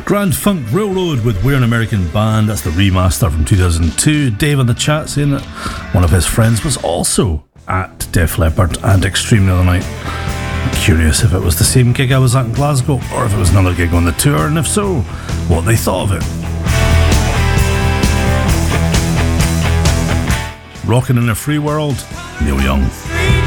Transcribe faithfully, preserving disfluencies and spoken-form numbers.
Grand Funk Railroad with We're an American Band. That's the remaster from two thousand two. Dave on the chat saying that one of his friends was also at Def Leppard and Extreme the other night. I'm curious if it was the same gig I was at in Glasgow or if it was another gig on the tour, and if so, what they thought of it. Rockin' in a Free World, Neil Young.